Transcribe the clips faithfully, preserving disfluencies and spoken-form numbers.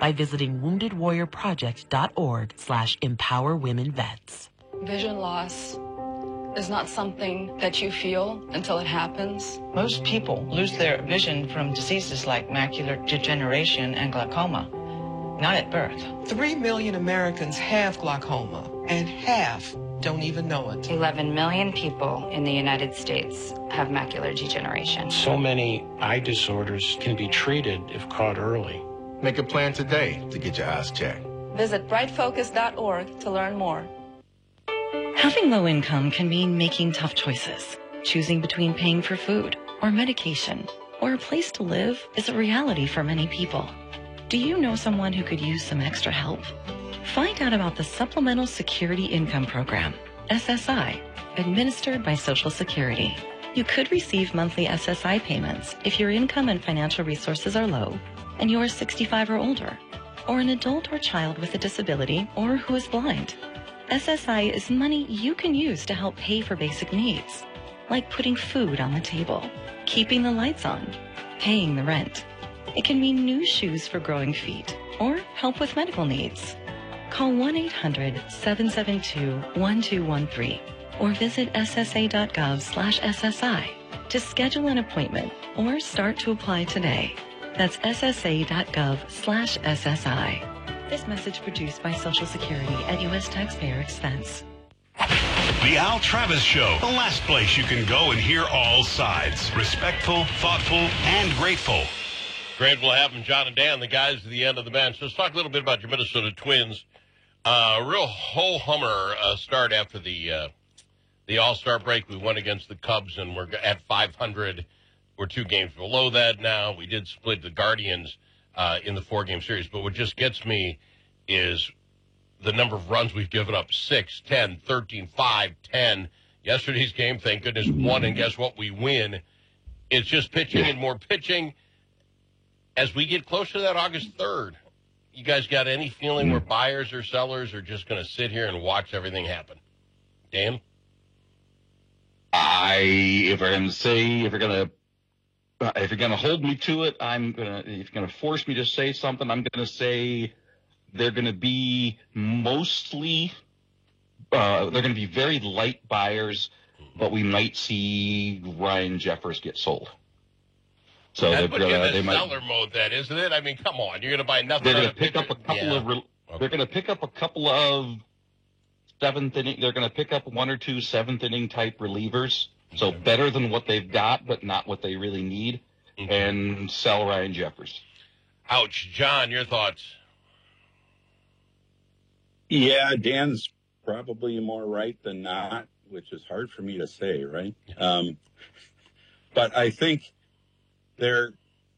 by visiting wounded warrior project dot org slash empower women vets. Vision loss is not something that you feel until it happens. Most people lose their vision from diseases like macular degeneration and glaucoma, not at birth. Three million Americans have glaucoma, and half don't even know it. eleven million people in the United States have macular degeneration. So many eye disorders can be treated if caught early. Make a plan today to get your eyes checked. Visit bright focus dot org to learn more. Having low income can mean making tough choices. Choosing between paying for food or medication or a place to live is a reality for many people. Do you know someone who could use some extra help? Find out about the Supplemental Security Income Program, S S I, administered by Social Security. You could receive monthly S S I payments if your income and financial resources are low and you are sixty-five or older, or an adult or child with a disability or who is blind. S S I is money you can use to help pay for basic needs, like putting food on the table, keeping the lights on, paying the rent. It can mean new shoes for growing feet or help with medical needs. Call one eight hundred, seven seven two, one two one three or visit S S A dot gov slash S S I to schedule an appointment or start to apply today. That's S S A dot gov slash S S I. This message produced by Social Security at U S taxpayer expense. The Al Travis Show, the last place you can go and hear all sides. Respectful, thoughtful, and grateful. Grateful to have them, John and Dan, the guys at the end of the bench. Let's talk a little bit about your Minnesota Twins. Uh, real ho-hummer uh, start after the uh, the All-Star break. We won against the Cubs, and we're at five hundred. We're two games below that now. We did split the Guardians uh, in the four-game series. But what just gets me is the number of runs we've given up, six, ten, thirteen, five, ten. Yesterday's game, thank goodness, won, and guess what? We win. It's just pitching and more pitching. As we get closer to that August third, you guys got any feeling where buyers or sellers are just going to sit here and watch everything happen? Dan? I, if I'm going to say, if you're going to, uh, if you're going to hold me to it, I'm going to, if you're going to force me to say something, I'm going to say they're going to be mostly, uh, they're going to be very light buyers, but we might see Ryan Jeffers get sold. So That's they're what gonna, in they the might, seller mode, that isn't it? I mean, come on, you're going to buy nothing. They're going to pick up a couple yeah. of. Re- okay. They're going to pick up a couple of seventh inning. They're going to pick up one or two seventh inning type relievers. So Okay. better than what they've got, but not what they really need, Okay. and sell Ryan Jeffers. Ouch, John, your thoughts? Yeah, Dan's probably more right than not, which is hard for me to say, right? Um, but I think they're,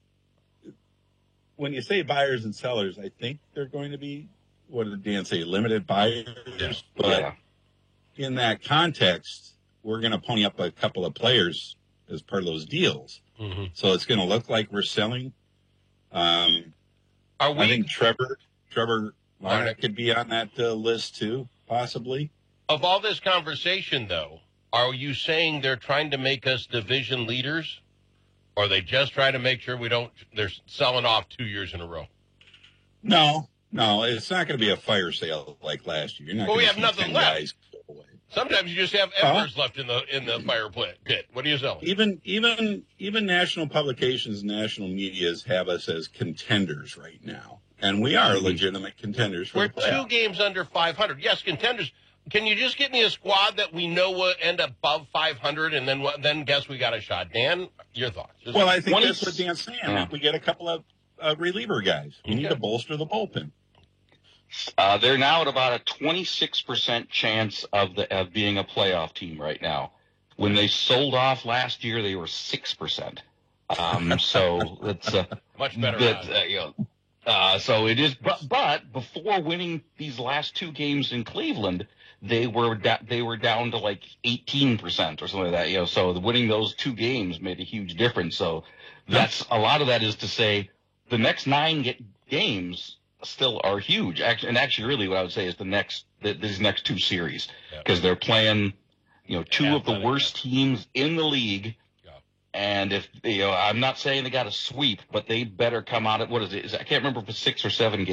when you say buyers and sellers, I think they're going to be, what did Dan say, limited buyers? Yeah. But Yeah. in that context, we're going to pony up a couple of players as part of those deals. Mm-hmm. So it's going to look like we're selling. Um, Are we? I think Trevor, Trevor Larnach. Larnach could be on that uh, list too, possibly. Of all this conversation, though, are you saying they're trying to make us division leaders? Or are they just trying to make sure we don't, they're selling off two years in a row? No, no, it's not going to be a fire sale like last year. You're not Well, we gonna have see nothing ten left. guys go away. Sometimes you just have embers left in the in the fire pit. pit. What are you selling? Even, even, even national publications, national medias have us as contenders right now. And we are legitimate contenders for We're the playoffs. two games under five hundred. Yes, contenders. Can you just get me a squad that we know will end above five hundred, and then then guess we got a shot? Dan, your thoughts? Just Well, I think One that's is- what Dan's saying. Yeah. We get a couple of uh, reliever guys. We need Okay. to bolster the bullpen. Uh, they're now at about a twenty-six percent chance of the of being a playoff team right now. When they sold off last year, they were six percent. Um, so it's uh, much better. that, odds. uh, you know, uh, so it is. But, but before winning these last two games in Cleveland, they were da- they were down to like eighteen percent or something like that. You know, so the winning those two games made a huge difference. So that's a lot of that is to say the next nine get- games still are huge. Actually, and actually, really, what I would say is the next the, these next two series because they're playing, you know, two Yeah, of the athletic, worst teams in the league. Yeah. And if you know, I'm not saying they got a sweep, but they better come out at what is it? Is, I can't remember if it's six or seven games.